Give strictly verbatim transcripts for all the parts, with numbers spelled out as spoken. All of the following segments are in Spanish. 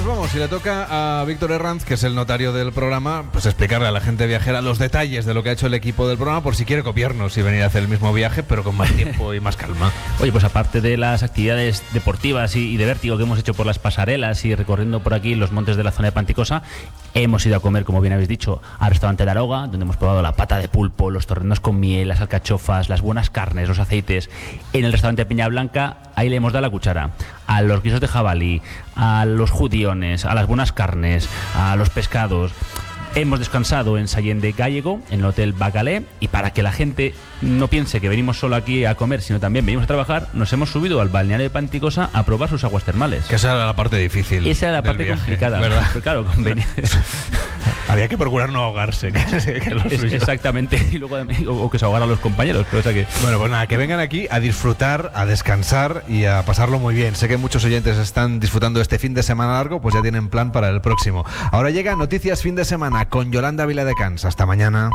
nos vamos y le toca a Víctor Herranz, que es el notario del programa, pues explicarle a la gente viajera los detalles de lo que ha hecho el equipo del programa por si quiere copiarnos y venir a hacer el mismo viaje, pero con más tiempo y más calma. Oye, pues aparte de las actividades deportivas y, y de vértigo que hemos hecho por las pasarelas y recorriendo por aquí los montes de la zona de Panticosa, hemos ido a comer, como bien habéis dicho, al restaurante La Aroga, donde hemos probado la pata de pulpo, los torrenos con miel, las alcachofas, las buenas carnes, los aceites. En el restaurante Peña Blanca, ahí le hemos dado la cuchara a los guisos de jabalí, a los judiones, a las buenas carnes, a los pescados. Hemos descansado en Sallén de Gállego, en el Hotel Bacalé, y para que la gente no piense que venimos solo aquí a comer, sino también venimos a trabajar, nos hemos subido al balneario de Panticosa a probar sus aguas termales. Que esa era la parte difícil. Esa era la parte viaje, complicada, ¿verdad? Pero claro, convenía. Había que procurar no ahogarse. Que, que lo es, exactamente, y luego o, o que se ahogaran los compañeros. Pero, o sea que... Bueno, pues nada, que vengan aquí a disfrutar, a descansar y a pasarlo muy bien. Sé que muchos oyentes están disfrutando este fin de semana largo, pues ya tienen plan para el próximo. Ahora llega Noticias Fin de Semana con Yolanda Viladecans. Hasta mañana.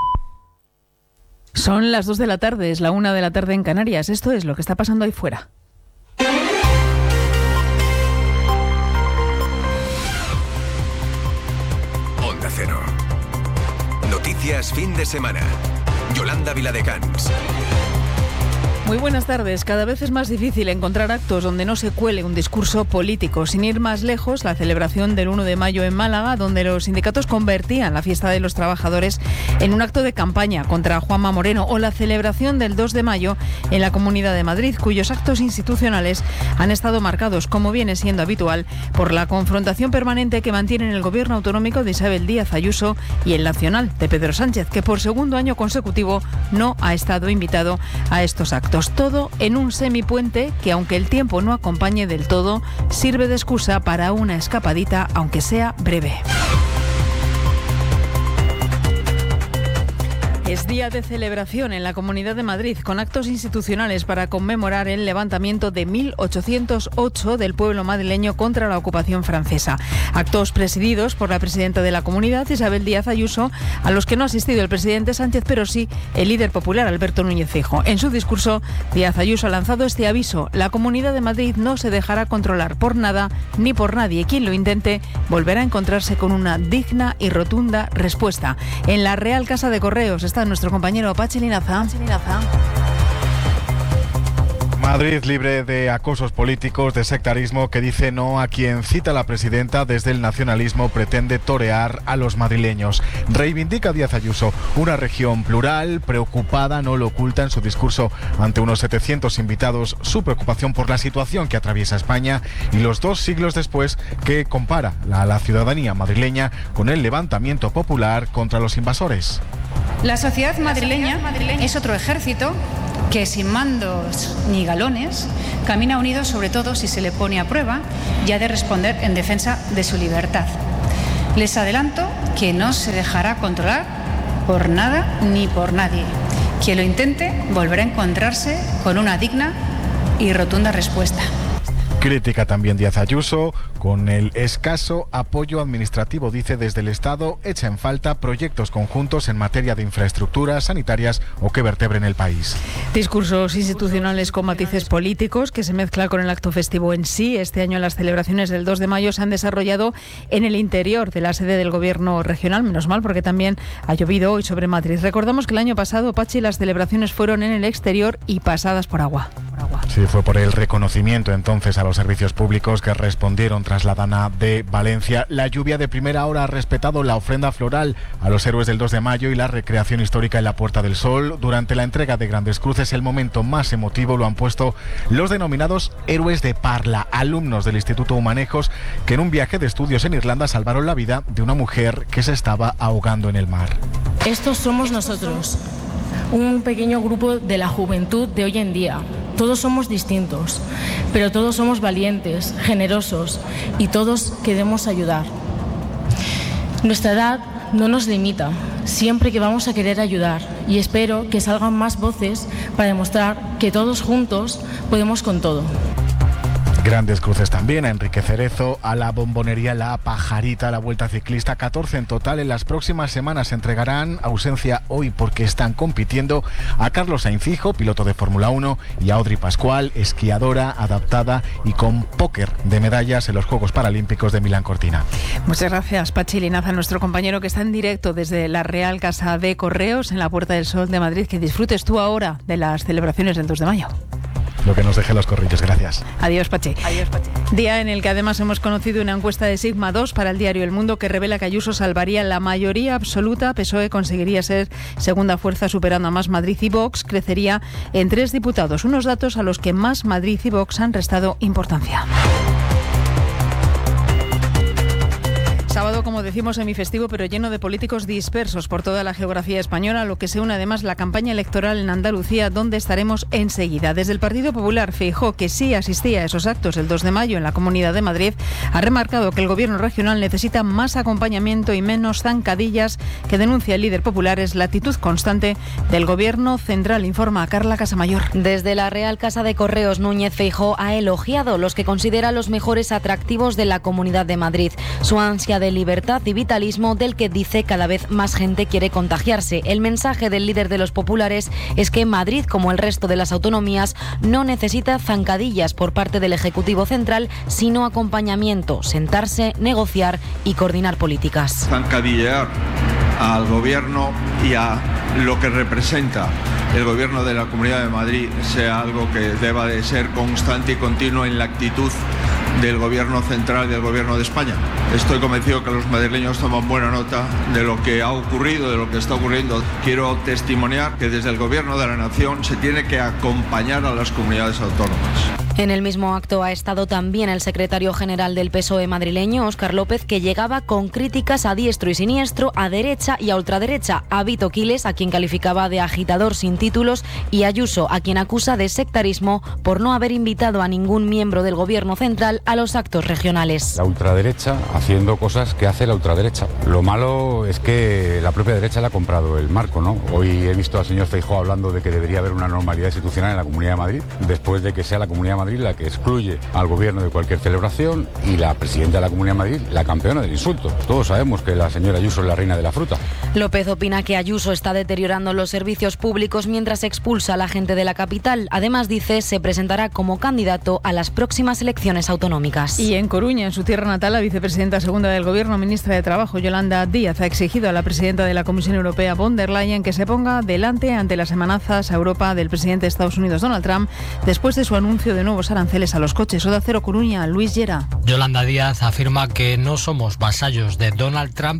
Son las dos de la tarde, es la una de la tarde en Canarias. Esto es lo que está pasando ahí fuera. Onda Cero. Noticias Fin de Semana. Yolanda Viladecans. Muy buenas tardes. Cada vez es más difícil encontrar actos donde no se cuele un discurso político. Sin ir más lejos, la celebración del uno de mayo en Málaga, donde los sindicatos convertían la fiesta de los trabajadores en un acto de campaña contra Juanma Moreno, o la celebración del dos de mayo en la Comunidad de Madrid, cuyos actos institucionales han estado marcados, como viene siendo habitual, por la confrontación permanente que mantienen el gobierno autonómico de Isabel Díaz Ayuso y el nacional de Pedro Sánchez, que por segundo año consecutivo no ha estado invitado a estos actos. Todo en un semipuente que, aunque el tiempo no acompañe del todo, sirve de excusa para una escapadita, aunque sea breve. Es día de celebración en la Comunidad de Madrid, con actos institucionales para conmemorar el levantamiento de mil ochocientos ocho del pueblo madrileño contra la ocupación francesa. Actos presididos por la presidenta de la comunidad, Isabel Díaz Ayuso, a los que no ha asistido el presidente Sánchez, pero sí el líder popular, Alberto Núñez Feijóo. En su discurso, Díaz Ayuso ha lanzado este aviso: la Comunidad de Madrid no se dejará controlar por nada ni por nadie. Quien lo intente volverá a encontrarse con una digna y rotunda respuesta. En la Real Casa de Correos está nuestro compañero Pachi Linaza. Madrid libre de acosos políticos, de sectarismo, que dice no a quien, cita la presidenta, desde el nacionalismo pretende torear a los madrileños. Reivindica Díaz Ayuso una región plural, preocupada, no lo oculta en su discurso ante unos setecientos invitados, su preocupación por la situación que atraviesa España y los dos siglos después, que compara a la ciudadanía madrileña con el levantamiento popular contra los invasores. La sociedad madrileña es otro ejército que, sin mandos ni galones, camina unido, sobre todo si se le pone a prueba y ha de responder en defensa de su libertad. Les adelanto que no se dejará controlar por nada ni por nadie. Quien lo intente volverá a encontrarse con una digna y rotunda respuesta. Crítica también Díaz Ayuso con el escaso apoyo administrativo, dice, desde el Estado echa en falta proyectos conjuntos en materia de infraestructuras sanitarias o que vertebren el país. Discursos institucionales con matices políticos que se mezclan con el acto festivo en sí. Este año las celebraciones del dos de mayo se han desarrollado en el interior de la sede del gobierno regional, menos mal, porque también ha llovido hoy sobre Madrid. Recordamos que el año pasado, Pachi, las celebraciones fueron en el exterior y pasadas por agua. Por agua. Sí, fue por el reconocimiento entonces a los servicios públicos que respondieron tras la Dana de Valencia. La lluvia de primera hora ha respetado la ofrenda floral a los héroes del dos de mayo y la recreación histórica en la Puerta del Sol. Durante la entrega de Grandes Cruces, el momento más emotivo lo han puesto los denominados héroes de Parla, alumnos del Instituto Humanejos, que en un viaje de estudios en Irlanda salvaron la vida de una mujer que se estaba ahogando en el mar. Estos somos nosotros, un pequeño grupo de la juventud de hoy en día. Todos somos distintos, pero todos somos valientes, generosos y todos queremos ayudar. Nuestra edad no nos limita, siempre que vamos a querer ayudar, y espero que salgan más voces para demostrar que todos juntos podemos con todo. Grandes cruces también a Enrique Cerezo, a la bombonería La Pajarita, a la Vuelta Ciclista, catorce en total. En las próximas semanas se entregarán, ausencia hoy porque están compitiendo, a Carlos Sainz Hijo, piloto de Fórmula uno, y a Audrey Pascual, esquiadora, adaptada y con póker de medallas en los Juegos Paralímpicos de Milán Cortina. Muchas gracias, Pachi Linaza, nuestro compañero que está en directo desde la Real Casa de Correos en la Puerta del Sol de Madrid. Que disfrutes tú ahora de las celebraciones del dos de mayo. Lo que nos deje los corrillos, gracias. Adiós, Pachi. Adiós, Pachi. Día en el que además hemos conocido una encuesta de Sigma dos para el diario El Mundo que revela que Ayuso salvaría la mayoría absoluta. P S O E conseguiría ser segunda fuerza superando a Más Madrid, y Vox crecería en tres diputados. Unos datos a los que Más Madrid y Vox han restado importancia. Sábado, como decimos, semifestivo, pero lleno de políticos dispersos por toda la geografía española, lo que se une además la campaña electoral en Andalucía, donde estaremos enseguida. Desde el Partido Popular, Feijóo, que sí asistía a esos actos el dos de mayo en la Comunidad de Madrid, ha remarcado que el gobierno regional necesita más acompañamiento y menos zancadillas, que denuncia el líder popular es la actitud constante del gobierno central, informa a Carla Casamayor. Desde la Real Casa de Correos, Núñez Feijóo ha elogiado los que considera los mejores atractivos de la Comunidad de Madrid. Su ansia de de libertad y vitalismo del que dice cada vez más gente quiere contagiarse. El mensaje del líder de los populares es que Madrid, como el resto de las autonomías, no necesita zancadillas por parte del Ejecutivo Central, sino acompañamiento, sentarse, negociar y coordinar políticas. Zancadillear al gobierno y a lo que representa el gobierno de la Comunidad de Madrid sea algo que deba de ser constante y continuo en la actitud del gobierno central y del gobierno de España. Estoy convencido que los madrileños toman buena nota de lo que ha ocurrido, de lo que está ocurriendo. Quiero testimoniar que desde el gobierno de la nación se tiene que acompañar a las comunidades autónomas. En el mismo acto ha estado también el secretario general del P S O E madrileño, Óscar López, que llegaba con críticas a diestro y siniestro, a derecha y a ultraderecha, a Vito Quiles, a quien calificaba de agitador sin títulos, y a Ayuso, a quien acusa de sectarismo por no haber invitado a ningún miembro del gobierno central a los actos regionales. La ultraderecha haciendo cosas que hace la ultraderecha. Lo malo es que la propia derecha le ha comprado el marco, ¿no? Hoy he visto al señor Feijóo hablando de que debería haber una normalidad institucional en la Comunidad de Madrid, después de que sea la Comunidad de Madrid la que excluye al gobierno de cualquier celebración y la presidenta de la Comunidad de Madrid la campeona del insulto. Todos sabemos que la señora Ayuso es la reina de la fruta. López opina que Ayuso está deteriorando los servicios públicos mientras expulsa a la gente de la capital. Además, dice, se presentará como candidato a las próximas elecciones autonómicas. Y en Coruña, en su tierra natal, la vicepresidenta segunda del Gobierno, ministra de Trabajo, Yolanda Díaz, ha exigido a la presidenta de la Comisión Europea, von der Leyen, que se ponga delante ante las amenazas a Europa del presidente de Estados Unidos, Donald Trump, después de su anuncio de nuevos aranceles a los coches. Onda Cero Coruña, Luis Llera. Yolanda Díaz afirma que no somos vasallos de Donald Trump,